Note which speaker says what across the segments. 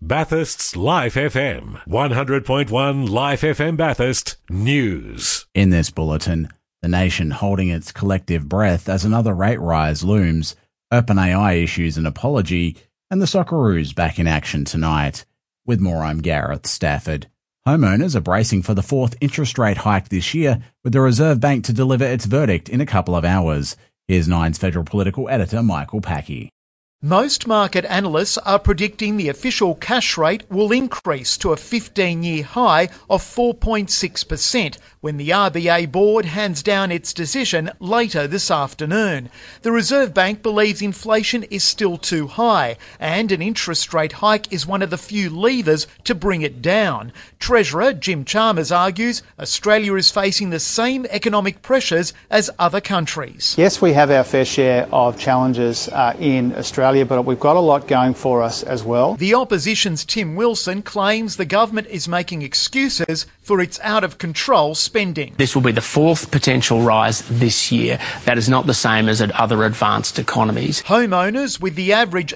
Speaker 1: Bathurst's Life FM. 100.1 Life FM Bathurst News.
Speaker 2: In this bulletin, the nation holding its collective breath as another rate rise looms, OpenAI issues an apology, and the Socceroos back in action tonight. With more, I'm Gareth Stafford. Homeowners are bracing for the fourth interest rate hike this year, with the Reserve Bank to deliver its verdict in a couple of hours. Here's Nine's federal political editor Michael Packey.
Speaker 3: Most market analysts are predicting the official cash rate will increase to a 15-year high of 4.6% when the RBA board hands down its decision later this afternoon. The Reserve Bank believes inflation is still too high and an interest rate hike is one of the few levers to bring it down. Treasurer Jim Chalmers argues Australia is facing the same economic pressures as other countries.
Speaker 4: Yes, we have our fair share of challenges in Australia, but we've got a lot going for us as well.
Speaker 3: The opposition's Tim Wilson claims the government is making excuses for its out-of-control spending.
Speaker 5: This will be the fourth potential rise this year. That is not the same as at other advanced economies.
Speaker 3: Homeowners with the average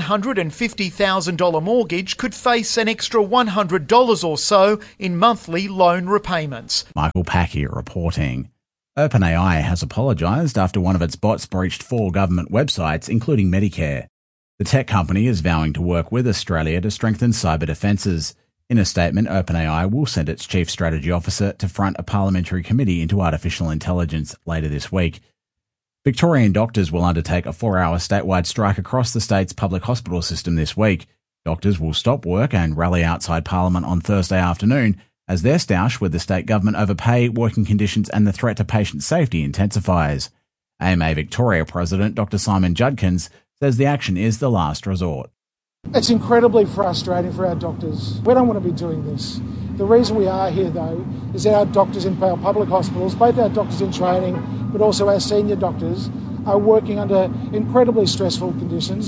Speaker 3: $750,000 mortgage could face an extra $100 or so in monthly loan repayments.
Speaker 2: Michael Packey reporting. OpenAI has apologised after one of its bots breached 4 government websites, including Medicare. The tech company is vowing to work with Australia to strengthen cyber defences. In a statement, OpenAI will send its chief strategy officer to front a parliamentary committee into artificial intelligence later this week. Victorian doctors will undertake a 4-hour statewide strike across the state's public hospital system this week. Doctors will stop work and rally outside Parliament on Thursday afternoon as their stoush with the state government over pay, working conditions and the threat to patient safety intensifies. AMA Victoria President Dr Simon Judkins says the action is the last resort.
Speaker 6: It's incredibly frustrating for our doctors. We don't want to be doing this. The reason we are here, though, is our doctors in our public hospitals, both our doctors in training, but also our senior doctors, are working under incredibly stressful conditions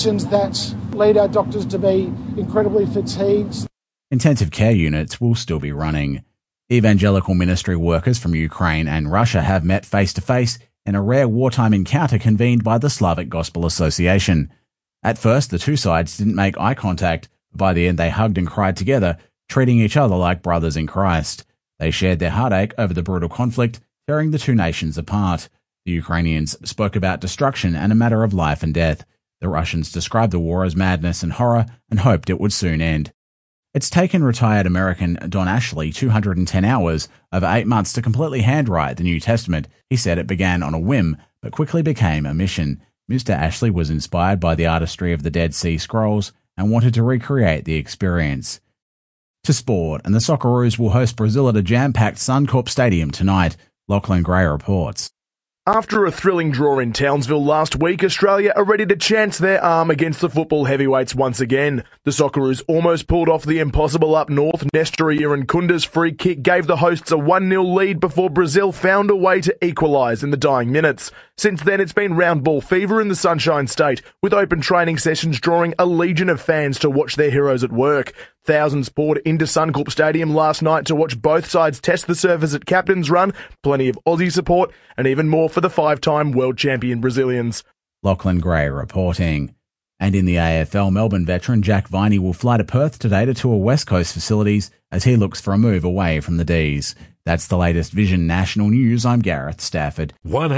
Speaker 6: that lead our doctors to be incredibly fatigued.
Speaker 2: Intensive care units will still be running. Evangelical ministry workers from Ukraine and Russia have met face-to-face in a rare wartime encounter convened by the Slavic Gospel Association. At first, the two sides didn't make eye contact, but by the end they hugged and cried together, treating each other like brothers in Christ. They shared their heartache over the brutal conflict, tearing the two nations apart. The Ukrainians spoke about destruction and a matter of life and death. The Russians described the war as madness and horror and hoped it would soon end. It's taken retired American Don Ashley 210 hours, over 8 months, to completely handwrite the New Testament. He said it began on a whim, but quickly became a mission. Mr. Ashley was inspired by the artistry of the Dead Sea Scrolls and wanted to recreate the experience. To sport, and the Socceroos will host Brazil at a jam-packed Suncorp Stadium tonight. Lachlan Gray reports.
Speaker 7: After a thrilling draw in Townsville last week, Australia are ready to chance their arm against the football heavyweights once again. The Socceroos almost pulled off the impossible up north. Nestor Irankunda's free kick gave the hosts a 1-0 lead before Brazil found a way to equalise in the dying minutes. Since then, it's been round ball fever in the Sunshine State, with open training sessions drawing a legion of fans to watch their heroes at work. Thousands poured into Suncorp Stadium last night to watch both sides test the surface at Captain's Run, plenty of Aussie support, and even more for the 5-time world champion Brazilians.
Speaker 2: Lachlan Gray reporting. And in the AFL, Melbourne veteran Jack Viney will fly to Perth today to tour West Coast facilities as he looks for a move away from the D's. That's the latest Vision National News. I'm Gareth Stafford.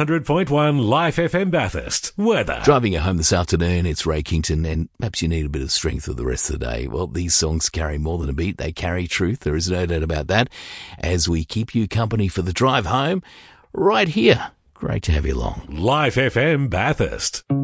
Speaker 1: 100.1 Life FM Bathurst. Weather.
Speaker 8: Driving you home this afternoon, it's Ray Kington, and perhaps you need a bit of strength for the rest of the day. Well, these songs carry more than a beat. They carry truth. There is no doubt about that. As we keep you company for the drive home, right here. Great to have you along.
Speaker 1: Life FM Bathurst.